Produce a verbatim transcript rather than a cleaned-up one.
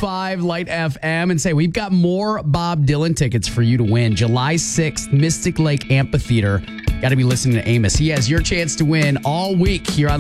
five Light F M and say, we've got more Bob Dylan tickets for you to win. July sixth, Mystic Lake Amphitheater. Got to be listening to Amos. He has your chance to win all week here on